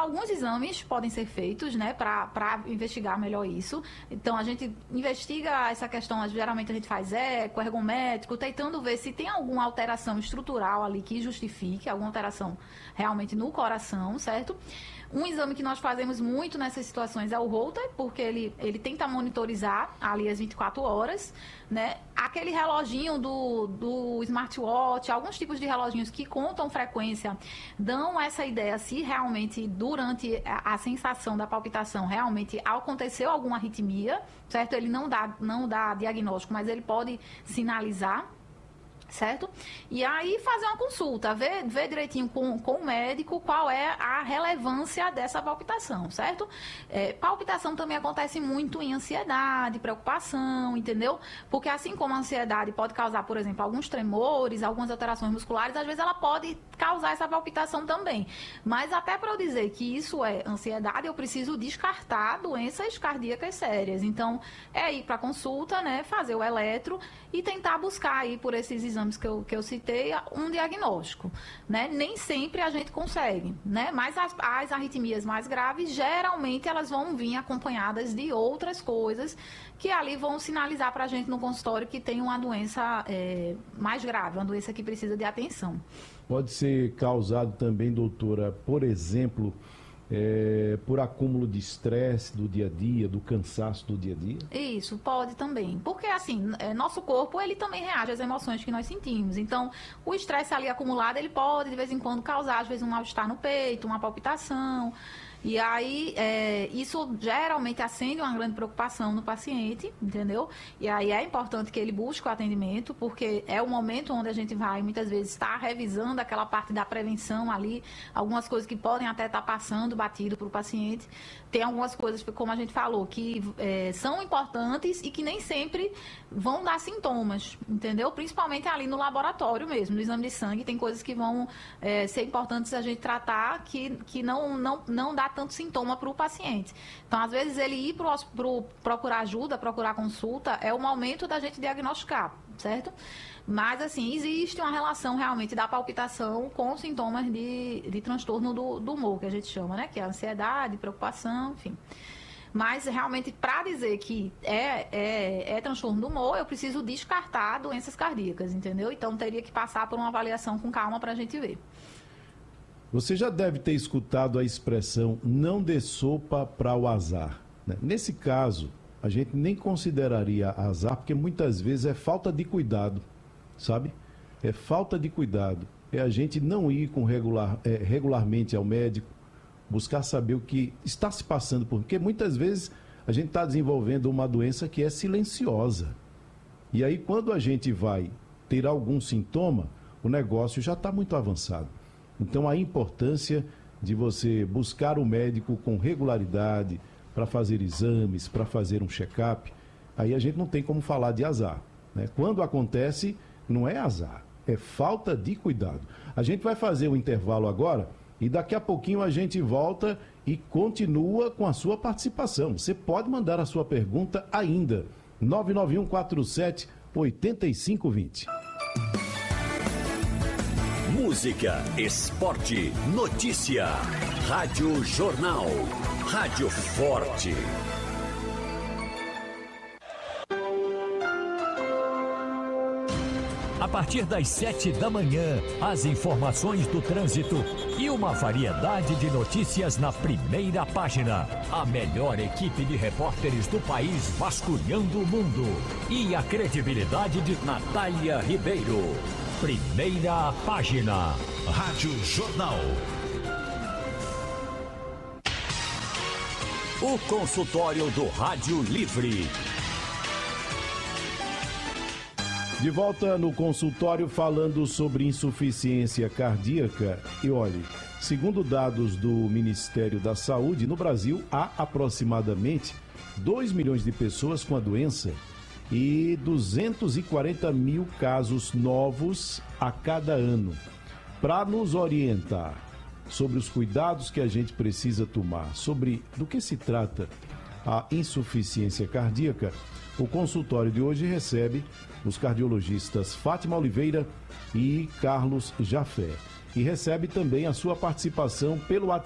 alguns exames podem ser feitos, né, para investigar melhor isso. Então, a gente investiga essa questão, geralmente a gente faz eco, ergométrico, tentando ver se tem alguma alteração estrutural ali que justifique, alguma alteração realmente no coração, certo? Um exame que nós fazemos muito nessas situações é o Holter, porque ele tenta monitorizar ali as 24 horas, né? Aquele reloginho do smartwatch, alguns tipos de reloginhos que contam frequência, dão essa ideia se realmente, durante a sensação da palpitação, realmente aconteceu alguma arritmia, certo? Ele não dá diagnóstico, mas ele pode sinalizar. Certo? E aí fazer uma consulta, ver direitinho com o médico qual é a relevância dessa palpitação, certo? Palpitação também acontece muito em ansiedade, preocupação, entendeu? Porque assim como a ansiedade pode causar, por exemplo, alguns tremores, algumas alterações musculares, às vezes ela pode causar essa palpitação também. Mas até para eu dizer que isso é ansiedade, eu preciso descartar doenças cardíacas sérias. Então, ir para consulta, né, fazer o eletro e tentar buscar aí por esses exames que eu citei, um diagnóstico, né? Nem sempre a gente consegue, né? Mas as arritmias mais graves, geralmente elas vão vir acompanhadas de outras coisas que ali vão sinalizar para a gente no consultório que tem uma doença mais grave, uma doença que precisa de atenção. Pode ser causado também, doutora, por exemplo, por acúmulo de estresse do dia a dia, do cansaço do dia a dia? Isso, pode também. Porque, assim, nosso corpo, ele também reage às emoções que nós sentimos. Então, o estresse ali acumulado, ele pode, de vez em quando, causar, às vezes, um mal-estar no peito, uma palpitação. E aí, isso geralmente acende uma grande preocupação no paciente, entendeu? E aí é importante que ele busque o atendimento, porque é o momento onde a gente vai, muitas vezes, estar revisando aquela parte da prevenção ali, algumas coisas que podem até estar passando batido para o paciente. Tem algumas coisas, como a gente falou, que são importantes e que nem sempre vão dar sintomas, entendeu? Principalmente ali no laboratório mesmo, no exame de sangue, tem coisas que vão ser importantes a gente tratar que não dá tanto sintoma para o paciente. Então, às vezes, ele ir procurar ajuda, procurar consulta, é o momento da gente diagnosticar, certo? Mas, assim, existe uma relação realmente da palpitação com sintomas de transtorno do humor, que a gente chama, né? Que é ansiedade, preocupação, enfim. Mas, realmente, para dizer que é transtorno do humor, eu preciso descartar doenças cardíacas, entendeu? Então, teria que passar por uma avaliação com calma para a gente ver. Você já deve ter escutado a expressão não dê sopa para o azar, né? Nesse caso, a gente nem consideraria azar, porque muitas vezes é falta de cuidado, sabe? É falta de cuidado. É a gente não ir regularmente ao médico, buscar saber o que está se passando, porque muitas vezes a gente está desenvolvendo uma doença que é silenciosa. E aí, quando a gente vai ter algum sintoma, o negócio já está muito avançado. Então, a importância de você buscar o médico com regularidade para fazer exames, para fazer um check-up, aí a gente não tem como falar de azar, né? Quando acontece, não é azar, é falta de cuidado. A gente vai fazer um intervalo agora e daqui a pouquinho a gente volta e continua com a sua participação. Você pode mandar a sua pergunta ainda, 99147-8520. Música, esporte, notícia. Rádio Jornal. Rádio Forte. A partir das 7 da manhã, as informações do trânsito e uma variedade de notícias na primeira página. A melhor equipe de repórteres do país vasculhando o mundo. E a credibilidade de Natália Ribeiro. Primeira página. Rádio Jornal. O consultório do Rádio Livre. De volta no consultório falando sobre insuficiência cardíaca. E olhe, segundo dados do Ministério da Saúde, no Brasil há aproximadamente 2 milhões de pessoas com a doença e 240 mil casos novos a cada ano. Para nos orientar sobre os cuidados que a gente precisa tomar, sobre do que se trata a insuficiência cardíaca, o consultório de hoje recebe os cardiologistas Fátima Oliveira e Carlos Jafé. E recebe também a sua participação pelo WhatsApp.